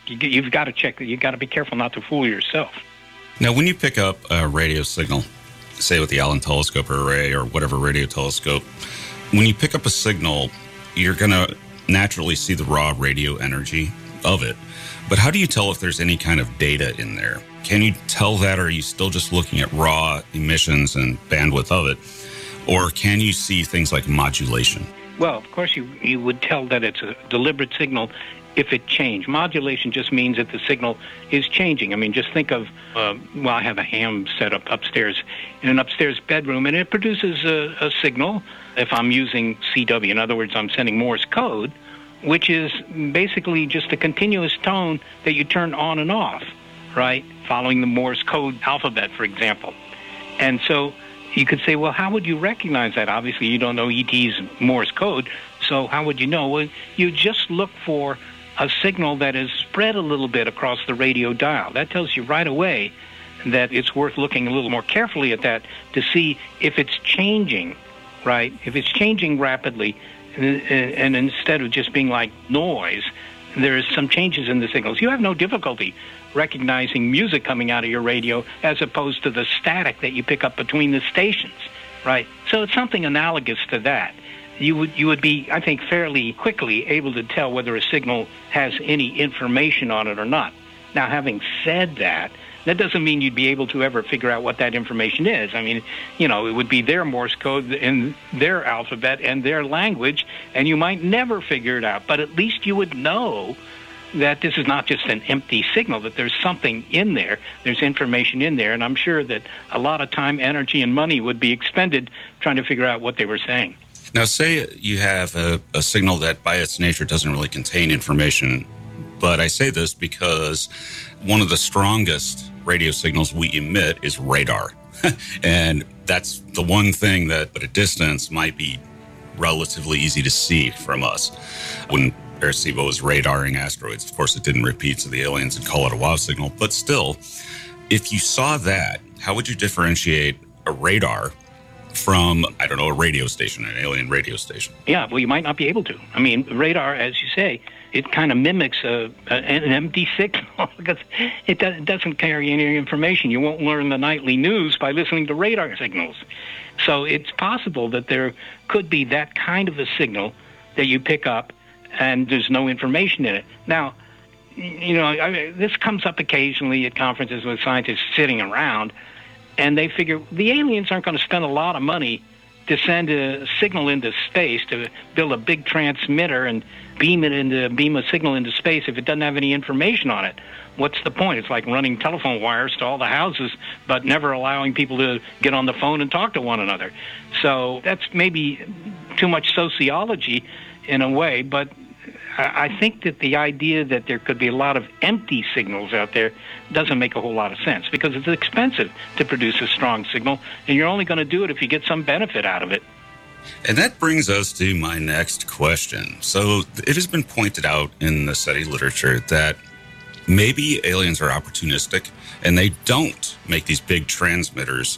You've got to check. You've got to be careful not to fool yourself. Now, when you pick up a radio signal, say with the Allen telescope or array or whatever radio telescope, when you pick up a signal, you're going to naturally see the raw radio energy of it. But how do you tell if there's any kind of data in there? Can you tell that, or are you still just looking at raw emissions and bandwidth of it? Or can you see things like modulation? Well, of course, you would tell that it's a deliberate signal if it changed. Modulation just means that the signal is changing. I mean, just think of, I have a ham set up upstairs in an upstairs bedroom, and it produces a signal if I'm using CW. In other words, I'm sending Morse code, which is basically just a continuous tone that you turn on and off, right? Following the Morse code alphabet, for example. And so you could say, well, how would you recognize that? Obviously, you don't know ET's Morse code, so how would you know? Well, you just look for a signal that is spread a little bit across the radio dial. That tells you right away that it's worth looking a little more carefully at that to see if it's changing, right? If it's changing rapidly, and instead of just being like noise, there's some changes in the signals. You have no difficulty recognizing music coming out of your radio as opposed to the static that you pick up between the stations, right? So it's something analogous to that. You would be, I think, fairly quickly able to tell whether a signal has any information on it or not. Now, having said that, that doesn't mean you'd be able to ever figure out what that information is. I mean, it would be their Morse code in their alphabet and their language, and you might never figure it out. But at least you would know that this is not just an empty signal, that there's something in there, there's information in there, and I'm sure that a lot of time, energy, and money would be expended trying to figure out what they were saying. Now, say you have a signal that by its nature doesn't really contain information, but I say this because one of the strongest radio signals we emit is radar. And that's the one thing that at a distance might be relatively easy to see from us. When Arecibo was radaring asteroids, of course, it didn't repeat to the aliens and call it a wow signal. But still, if you saw that, how would you differentiate a radar from, a radio station, an alien radio station? Yeah, well, you might not be able to. I mean, radar, as you say, it kind of mimics an empty signal because it doesn't carry any information. You won't learn the nightly news by listening to radar signals. So it's possible that there could be that kind of a signal that you pick up and there's no information in it. Now, this comes up occasionally at conferences with scientists sitting around, and they figure the aliens aren't going to spend a lot of money to send a signal into space, to build a big transmitter and beam a signal into space if it doesn't have any information on it. What's the point? It's like running telephone wires to all the houses, but never allowing people to get on the phone and talk to one another. So that's maybe too much sociology in a way, but I think that the idea that there could be a lot of empty signals out there doesn't make a whole lot of sense because it's expensive to produce a strong signal, and you're only going to do it if you get some benefit out of it. And that brings us to my next question. So it has been pointed out in the SETI literature that maybe aliens are opportunistic and they don't make these big transmitters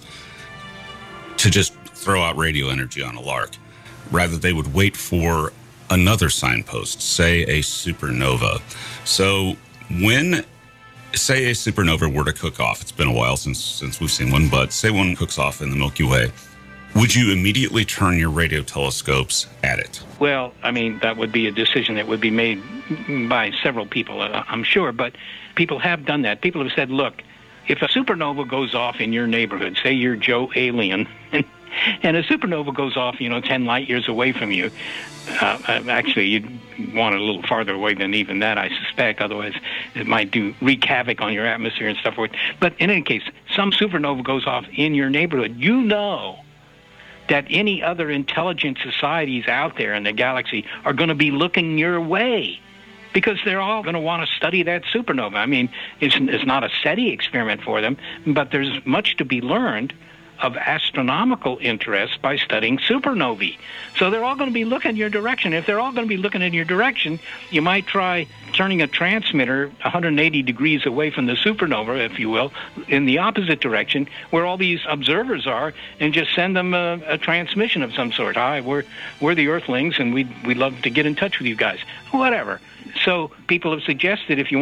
to just throw out radio energy on a lark. Rather, they would wait for another signpost, say a supernova. So when, say a supernova were to cook off, it's been a while since we've seen one, but say one cooks off in the Milky Way, would you immediately turn your radio telescopes at it? Well, I mean, that would be a decision that would be made by several people, I'm sure, but people have done that. People have said, look, if a supernova goes off in your neighborhood, say you're Joe Alien, and a supernova goes off, 10 light years away from you. Actually, you'd want it a little farther away than even that, I suspect. Otherwise, it might wreak havoc on your atmosphere and stuff. But in any case, some supernova goes off in your neighborhood. You know that any other intelligent societies out there in the galaxy are going to be looking your way because they're all going to want to study that supernova. I mean, it's not a SETI experiment for them, but there's much to be learned of astronomical interest by studying supernovae. So they're all going to be looking in your direction. If they're all going to be looking in your direction, you might try turning a transmitter 180 degrees away from the supernova, if you will, in the opposite direction, where all these observers are, and just send them a transmission of some sort. Hi, we're the Earthlings, and we'd love to get in touch with you guys. Whatever. So people have suggested if you